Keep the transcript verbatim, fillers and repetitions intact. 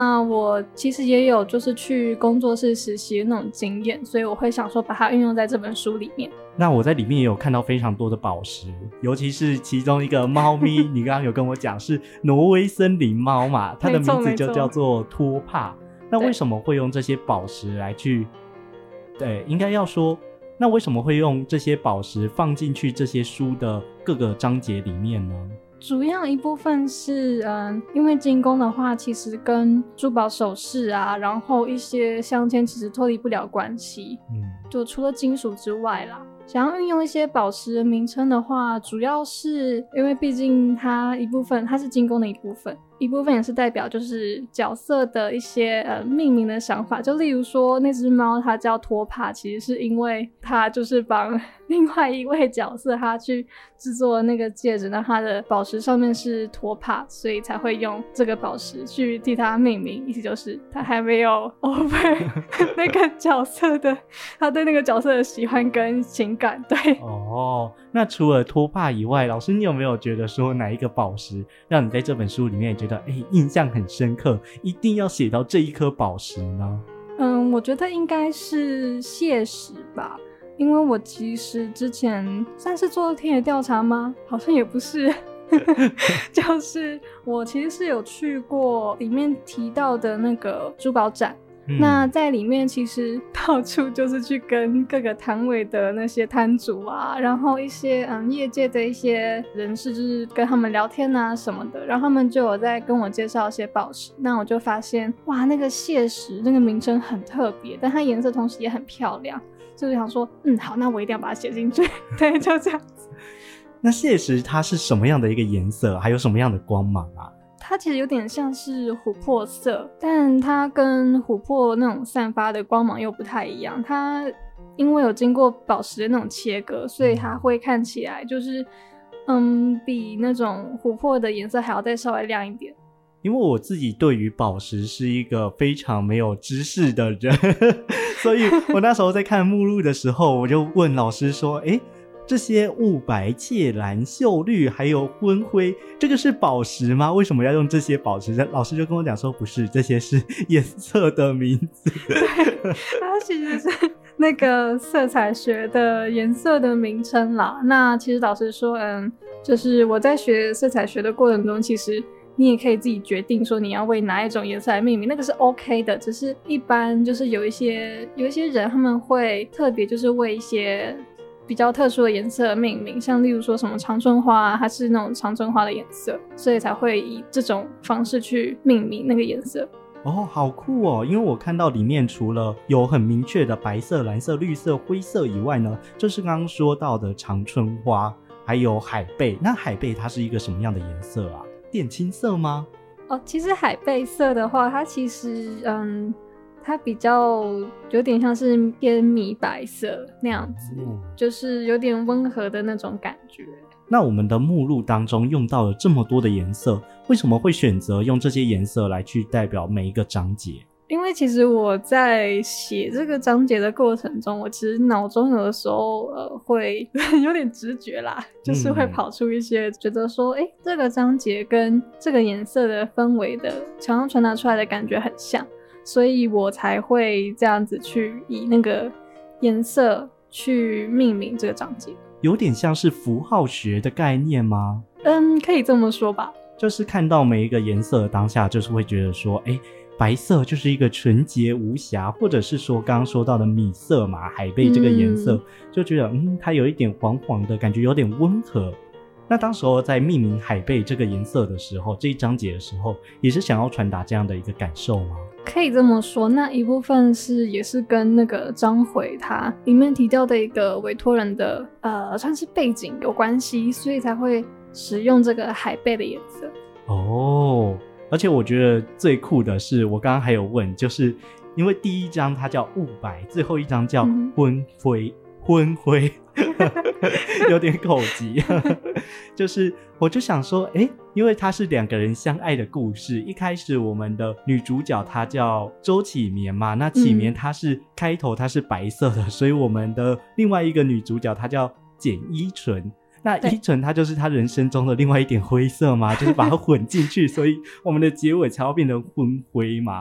那我其实也有就是去工作室实习的那种经验，所以我会想说把它运用在这本书里面。 那我在里面也有看到非常多的宝石，尤其是其中一个猫咪你刚刚有跟我讲是挪威森林猫嘛，它的名字就叫做托帕。那为什么会用这些宝石来去对应该要说那为什么会用这些宝石放进去这些书的各个章节里面呢？ 主要一部分是嗯，因为精工的话其实跟珠宝首饰啊，然后一些镶嵌其实脱离不了关系，嗯，就除了金属之外啦，想要运用一些宝石的名称的话，主要是因为毕竟它一部分它是精工的一部分，一部分也是代表就是角色的一些呃命名的想法，就例如说那只猫它叫托帕，其实是因为它就是帮另外一位角色他去制作那个戒指，那它的宝石上面是托帕，所以才会用这个宝石去替它命名，意思就是它还没有 over 那个角色的他对那个角色的喜欢跟情感。对哦，那除了托帕以外，老师你有没有觉得说哪一个宝石让你在这本书里面觉得哎印象很深刻，一定要写到这一颗宝石呢？ 嗯，我觉得应该是谢石吧，因为我其实之前算是做田野调查吗？好像也不是就是我其实是有去过里面提到的那个珠宝展，嗯，那在里面其实到处就是去跟各个摊位的那些摊主啊，然后一些嗯业界的一些人士，就是跟他们聊天啊什么的，然后他们就有在跟我介绍一些宝石，那我就发现哇，那个谢石那个名称很特别，但它颜色同时也很漂亮，就是想说嗯好，那我一定要把它写进去对，就这样子。 那谢石它是什么样的一个颜色，还有什么样的光芒啊？ 它其实有点像是琥珀色，但它跟琥珀那种散发的光芒又不太一样，它因为有经过宝石的那种切割，所以它会看起来就是嗯，比那种琥珀的颜色还要再稍微亮一点。 因为我自己对于宝石是一个非常没有知识的人所以我那时候在看目录的时候，我就问老师说诶，这些雾白、芥蓝、秀绿还有昏灰，这个是宝石吗？为什么要用这些宝石？老师就跟我讲说不是，这些是颜色的名字对，它其实是那个色彩学的颜色的名称啦。那其实老师说嗯，就是我在学色彩学的过程中，其实你也可以自己决定说你要为哪一种颜色来命名，那个是 OK 的，只是一般就是有一些有一些人他们会特别就是为一些比较特殊的颜色命名，像例如说什么长春花啊，它是那种长春花的颜色，所以才会以这种方式去命名那个颜色。 哦，好酷哦！因为我看到里面除了有很明确的白色、蓝色、绿色、灰色以外呢，就是刚刚说到的长春花还有海贝。那海贝它是一个什么样的颜色啊？靛青色吗？ 哦，其实海贝色的话，它其实嗯它比较有点像是偏米白色那样子，嗯，就是有点温和的那种感觉。 那我们的目录当中用到了这么多的颜色，为什么会选择用这些颜色来去代表每一个章节？ 因为其实我在写这个章节的过程中，我其实脑中有的时候呃会有点直觉啦，就是会跑出一些觉得说诶，这个章节跟这个颜色的氛围的想要传达出来的感觉很像，所以我才会这样子去以那个颜色去命名这个章节。 有点像是符号学的概念吗？ 嗯，可以这么说吧。 就是看到每一个颜色的当下，就是会觉得说诶，白色就是一个纯洁无瑕，或者是说刚刚说到的米色嘛，海贝这个颜色，嗯，就觉得嗯，它有一点黄黄的感觉，有点温和。那当时候在命名海贝这个颜色的时候，这一章节的时候，也是想要传达这样的一个感受吗？ 可以这么说，那一部分是也是跟那个章回他里面提到的一个委托人的呃算是背景有关系，所以才会使用这个海贝的颜色。 哦，而且我觉得最酷的是，我刚刚还有问，就是因为第一章它叫雾白，最后一章叫昏灰，嗯，昏灰有点口急就是我就想说诶，因为它是两个人相爱的故事，一开始我们的女主角她叫周启绵嘛，那启绵她是，嗯，开头她是白色的，所以我们的另外一个女主角她叫简依纯， 那依纯它就是他人生中的另外一点灰色嘛，就是把它混进去，所以我们的结尾才要变成昏灰嘛。